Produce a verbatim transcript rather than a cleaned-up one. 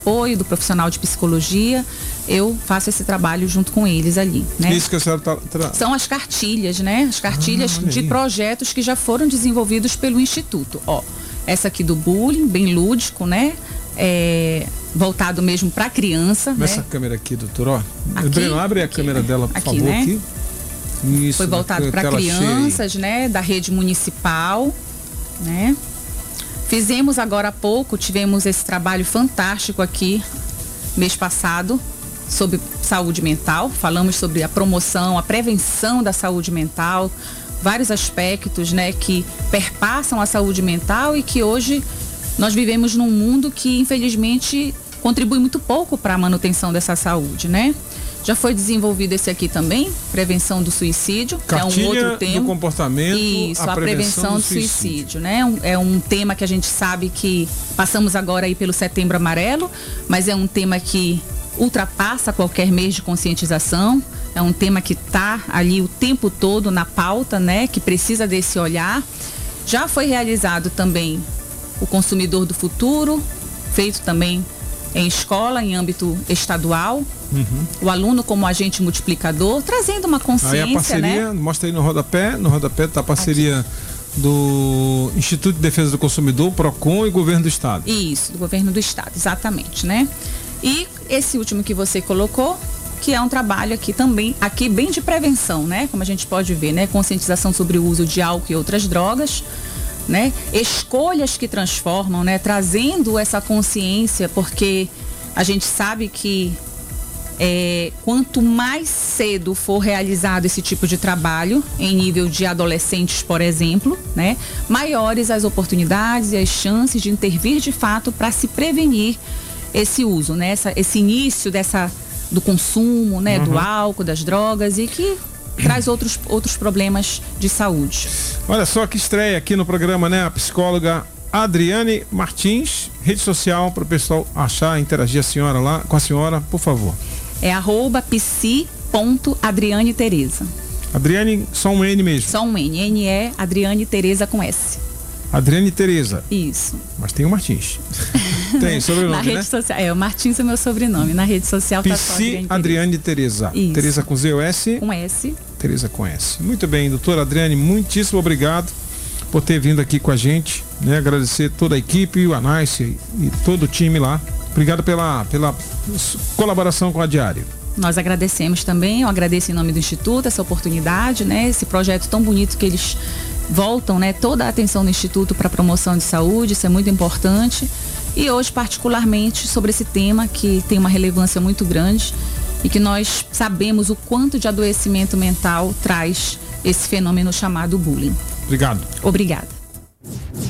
apoio do profissional de psicologia, eu faço esse trabalho junto com eles ali, né? Isso que a senhora tá, tra... São as cartilhas, né? As cartilhas ah, de projetos que já foram desenvolvidos pelo Instituto. Ó, essa aqui do bullying, bem lúdico, né? É, voltado mesmo para criança. Nessa né? câmera aqui, doutor, ó. Aqui, Breno, abre a aqui, câmera dela, por aqui, favor, né? aqui. Isso, foi voltado para crianças, cheia. né? Da rede municipal, né? Fizemos agora há pouco, tivemos esse trabalho fantástico aqui, mês passado, sobre saúde mental. Falamos sobre a promoção, a prevenção da saúde mental, vários aspectos, né, que perpassam a saúde mental e que hoje nós vivemos num mundo que, infelizmente, contribui muito pouco para a manutenção dessa saúde, né? Já foi desenvolvido esse aqui também, prevenção do suicídio, Cartilha que é um outro tema. do comportamento, Isso, a, a prevenção, prevenção do, do suicídio, suicídio, né? Um, é um tema que a gente sabe que passamos agora aí pelo Setembro Amarelo, mas é um tema que ultrapassa qualquer mês de conscientização. É um tema que está ali o tempo todo na pauta, né? Que precisa desse olhar. Já foi realizado também o Consumidor do Futuro, feito também em escola, em âmbito estadual. Uhum. O aluno como agente multiplicador, trazendo uma consciência, aí a parceria, né? Mostra aí no rodapé, no rodapé está a parceria aqui do Instituto de Defesa do Consumidor, PROCON e Governo do Estado. Isso, do Governo do Estado, exatamente, né? E esse último que você colocou, que é um trabalho aqui também, aqui bem de prevenção, né? Como a gente pode ver, né? Conscientização sobre o uso de álcool e outras drogas, né? Escolhas que transformam, né? Trazendo essa consciência, porque a gente sabe que é, quanto mais cedo for realizado esse tipo de trabalho, em nível de adolescentes, por exemplo, né? Maiores as oportunidades e as chances de intervir de fato para se prevenir esse uso, né? Essa, esse início dessa, do consumo, né? Uhum. Do álcool, das drogas e que traz outros, outros problemas de saúde. Olha só que estreia aqui no programa, né? A psicóloga Adriane Martins, rede social para o pessoal achar, interagir a senhora lá, com a senhora, por favor. É arroba psi ponto Adriane Tereza. Adriane, só um N mesmo? Só um N, N é Adriane Tereza com S. Adriane Tereza. Isso. Mas tem o Martins. Tem sobrenome, na rede né? social, é, o Martins é meu sobrenome. Na rede social tá só Adriane, Adriane Tereza. Isso. Tereza com Z ou S? Com S. Tereza com S. Muito bem, doutora Adriane, muitíssimo obrigado por ter vindo aqui com a gente, né? Agradecer toda a equipe, o Anice e todo o time lá. Obrigado pela, pela colaboração com a Diário. Nós agradecemos também, eu agradeço em nome do Instituto essa oportunidade, né? Esse projeto tão bonito que eles voltam, né? Toda a atenção do Instituto para a promoção de saúde, isso é muito importante. E hoje, particularmente, sobre esse tema que tem uma relevância muito grande e que nós sabemos o quanto de adoecimento mental traz esse fenômeno chamado bullying. Obrigado. Obrigada.